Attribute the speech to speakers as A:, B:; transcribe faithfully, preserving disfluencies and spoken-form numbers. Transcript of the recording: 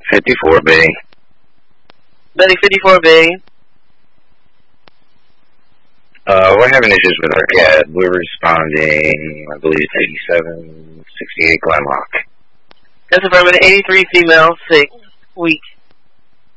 A: fifty-four B.
B: Betty fifty-four B.
A: Uh, we're having issues with our C A D. We're responding, I believe, eighty-seven sixty-eight Glenlock.
B: That's affirmative. eighty-three female, six, weak.